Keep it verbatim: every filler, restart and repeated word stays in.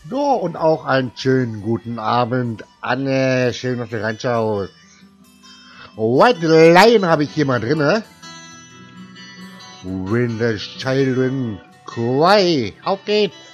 So, und auch einen schönen guten Abend, Anne. Schön, dass du reinschaust. White Lion habe ich hier mal drinne. When the children cry. Auf geht's.